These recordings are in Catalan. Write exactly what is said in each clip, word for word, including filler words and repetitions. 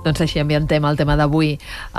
Doncs així ambientem el tema d'avui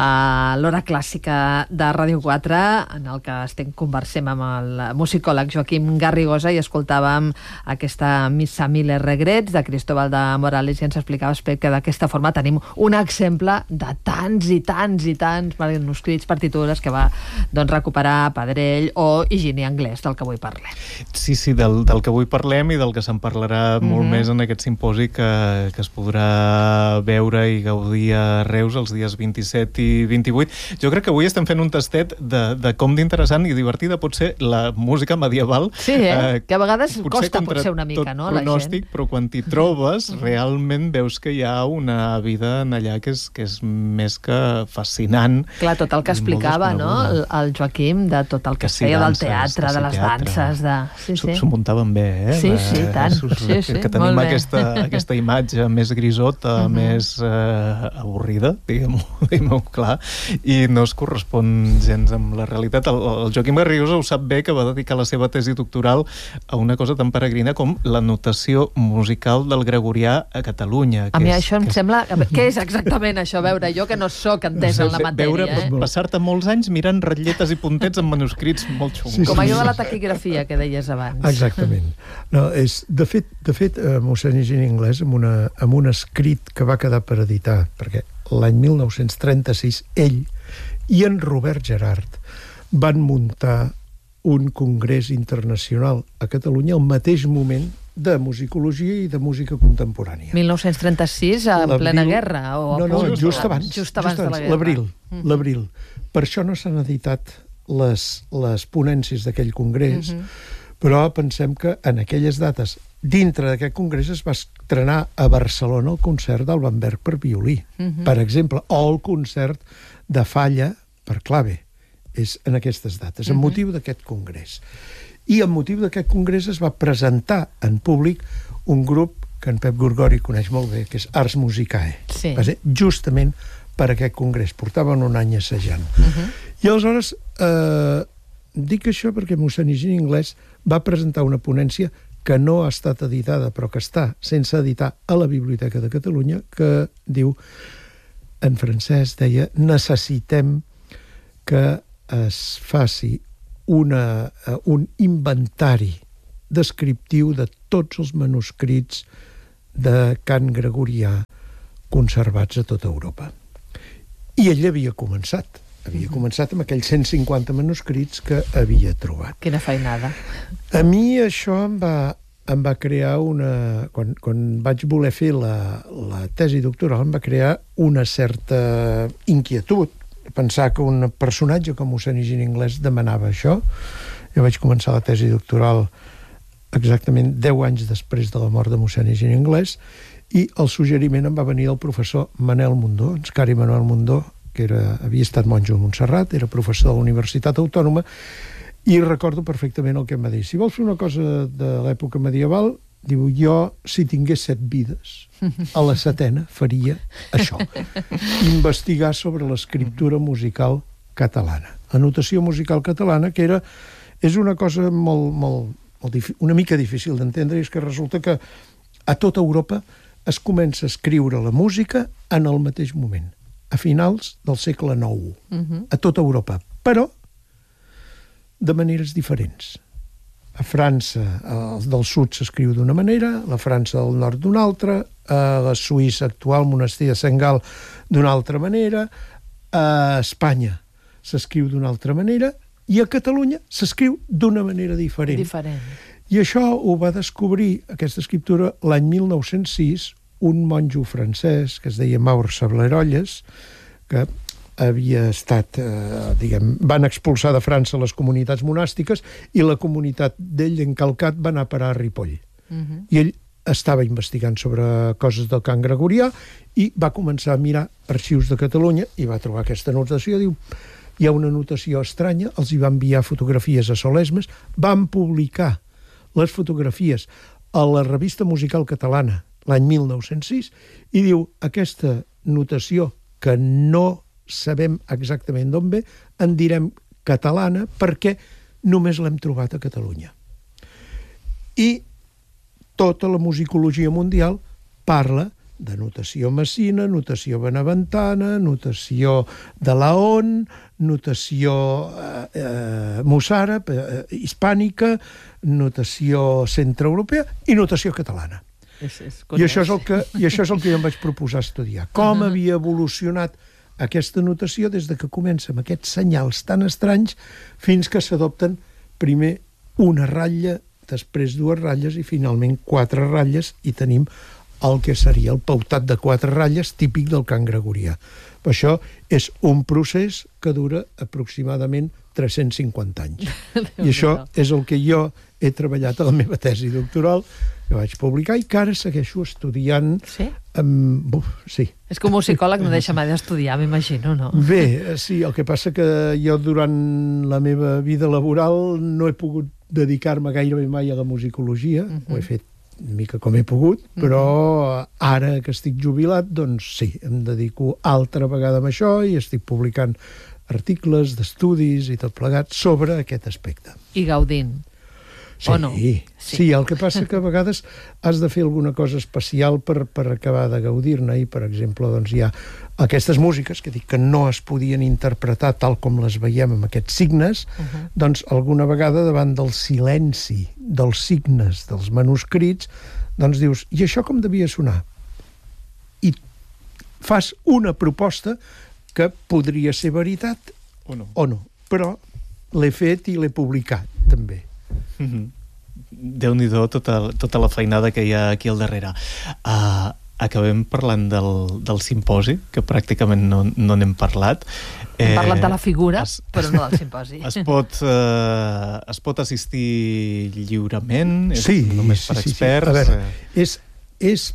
a l'Hora Clàssica de Ràdio quatre, en el que estem conversem amb el musicòleg Joaquim Garrigosa i escoltàvem aquesta Missa Mille Regrets de Cristóbal de Morales i ens explicava que d'aquesta forma tenim un exemple de tants i tants i tants manuscrits, partitures que va doncs, recuperar Pedrell o Higini Anglès, del que avui parlem. Sí, sí, del, del que avui parlem i del que se'n parlarà mm-hmm. molt més en aquest simposi que, que es podrà veure i gaudir a Reus els dies vint-i-set i vint-i-vuit. Jo crec que avui estem fent un tastet de, de com d'interessant i divertida pot ser la música medieval. Sí, eh? eh que a vegades costa potser una mica, no? Pronòstic, la gent. Però quan t'hi trobes, realment veus que hi ha una vida en allà que és, que és més que fascinant. Clar, tot el que explicava, no? El, el Joaquim, de tot el que, que sí, feia danses, del teatre, de les teatre. danses, de... Sí, sí. S'ho muntaven bé, eh? Sí, sí, tant. Sí, sí, que tenim aquesta, aquesta imatge més grisota, uh-huh. més... Eh, avorrida, diguem-ho diguem clar, i no es correspon gens amb la realitat. El, el Joaquim Garrigosa ho sap bé, que va dedicar la seva tesi doctoral a una cosa tan peregrina com la notació musical del gregorià a Catalunya. A mi és, això em és... sembla... Què és exactament això? Veure, jo que no sóc entesa en la matèria. Veure, eh? Passar-te molts anys mirant ratlletes i puntets amb manuscrits molt xungos. Sí, sí, com allò de la taquigrafia que deies abans. Exactament. No, és, de fet, de fet eh, mossèn Higini Anglès, amb, una, amb un escrit que va quedar per editar, perquè l'any mil nou-cents trenta-sis ell i en Robert Gerard van muntar un congrés internacional a Catalunya al mateix moment de musicologia i de música contemporània. mil nou-cents trenta-sis, en plena guerra? O no, no, just, just abans. Just abans, just abans de la guerra. L'abril. Mm-hmm. L'abril. Per això no s'han editat les, les ponències d'aquell congrés, mm-hmm. però pensem que en aquelles dates, dintre d'aquest congrés, es va estrenar a Barcelona el concert d'Alban Berg per violí, uh-huh. per exemple, o el concert de Falla per clave. És en aquestes dates, uh-huh. amb motiu d'aquest congrés. I amb motiu d'aquest congrés es va presentar en públic un grup que en Pep Gorgori coneix molt bé, que és Ars Musicae. Sí. Va ser justament per aquest congrés. Portaven un any assajant. Uh-huh. I aleshores, eh, dic això perquè mossèn Higini Anglès va presentar una ponència que no ha estat editada, però que està sense editar a la Biblioteca de Catalunya, que diu, en francès, deia, necessitem que es faci una, uh, un inventari descriptiu de tots els manuscrits de cant gregorià conservats a tota Europa. I ell havia començat. Havia començat amb aquells cent cinquanta manuscrits que havia trobat. Quina feinada. A mi això em va, em va crear una... Quan, quan vaig voler fer la, la tesi doctoral em va crear una certa inquietud. Pensar que un personatge com mossèn Higini Anglès demanava això. Jo vaig començar la tesi doctoral exactament deu anys després de la mort de mossèn Higini Anglès i el suggeriment em va venir del professor Manel Mundó, Enscari Manuel Mundó, que era, havia estat monjo a Montserrat, era professor de la Universitat Autònoma, i recordo perfectament el que em va dir. Si vols fer una cosa de l'època medieval, diu, jo, si tingués set vides, a la setena faria això. Investigar sobre l'escriptura musical catalana. La notació musical catalana, que era, és una cosa molt, molt, molt una mica difícil d'entendre, i és que resulta que a tota Europa es comença a escriure la música en el mateix moment, a finals del segle nou, uh-huh. a tota Europa, però de maneres diferents. A França, el del sud s'escriu d'una manera, la França del nord d'una altra, a la Suïssa actual, monestir de Saint-Gall, d'una altra manera, a Espanya s'escriu d'una altra manera, i a Catalunya s'escriu d'una manera diferent. Diferent. I això ho va descobrir, aquesta escriptura, l'any mil nou-cents sis, un monjo francès que es deia Maur Sablerolles, que havia estat, eh, diguem, van expulsar de França les comunitats monàstiques i la comunitat d'ell encalcat va anar a parar a Ripoll. Uh-huh. I ell estava investigant sobre coses del cant gregorià i va començar a mirar arxius de Catalunya i va trobar aquesta notació. Diu, hi ha una notació estranya, els hi va enviar fotografies a Solesmes, van publicar les fotografies a la revista musical catalana l'any mil nou-cents sis, i diu, aquesta notació que no sabem exactament d'on ve, en direm catalana perquè només l'hem trobat a Catalunya. I tota la musicologia mundial parla de notació messina, notació beneventana, notació de Laon, notació eh, eh, mossàrab, eh, hispànica, notació centreeuropea i notació catalana. És, és I, això és el que, I això és el que jo em vaig proposar estudiar. Com uh-huh. havia evolucionat aquesta notació des de que comença amb aquests senyals tan estranys fins que s'adopten primer una ratlla, després dues ratlles i finalment quatre ratlles, i tenim el que seria el pautat de quatre ratlles típic del cant gregorià. Però això és un procés que dura aproximadament tres-cents cinquanta anys. I això és el que jo he treballat a la meva tesi doctoral, que vaig publicar i que ara segueixo estudiant. Sí? Amb... Buf, sí. És que un musicòleg no deixa mai d'estudiar, m'imagino, no? Bé, sí, el que passa que jo durant la meva vida laboral no he pogut dedicar-me gairebé mai a la musicologia, uh-huh. ho he fet una mica com he pogut, però uh-huh. ara que estic jubilat, doncs sí, em dedico altra vegada a això i estic publicant articles d'estudis i tot plegat sobre aquest aspecte. I gaudint. Sí, o no? Sí. sí, el que passa que a vegades has de fer alguna cosa especial per, per acabar de gaudir-ne, i per exemple doncs hi ha aquestes músiques que dic que no es podien interpretar tal com les veiem amb aquests signes, uh-huh. doncs alguna vegada davant del silenci dels signes, dels manuscrits, doncs dius, i això com devia sonar? I fas una proposta que podria ser veritat o no, o no. Però l'he fet i l'he publicat també. Mm-hmm. Déu-n'hi-do tota, tota la feinada que hi ha aquí al darrere. Uh, acabem parlant del, del simposi, que pràcticament no, no n'hem parlat. Hem eh, parlat de la figura, es, però no del simposi. Es pot, uh, es pot assistir lliurement? És sí, només sí, per sí, experts? Sí. A veure, és, és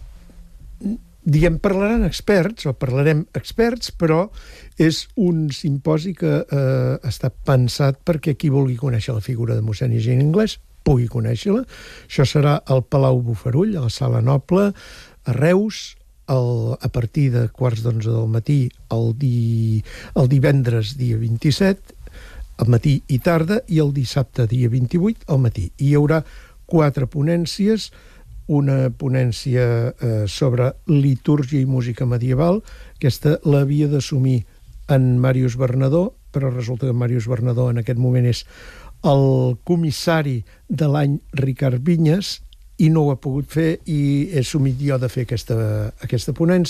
diguem, parlaran experts, o parlarem experts, però és un simposi que eh, està pensat perquè qui vulgui conèixer la figura de mossèn Higini Anglès pugui conèixer-la. Això serà al Palau Bofarull, a la Sala Noble, a Reus, el, a partir de quarts d'onze del matí, el, di, el divendres dia vint-i-set, al matí i tarda, i el dissabte dia vint-i-vuit, al matí. I hi haurà quatre ponències, una ponència eh, sobre litúrgia i música medieval. Aquesta l'havia d'assumir en Màrius Bernadó, però resulta que Màrius Bernadó en aquest moment és el comissari de l'any Ricard Vinyes i no ho ha pogut fer, i he assumit jo de fer aquesta, aquesta ponència.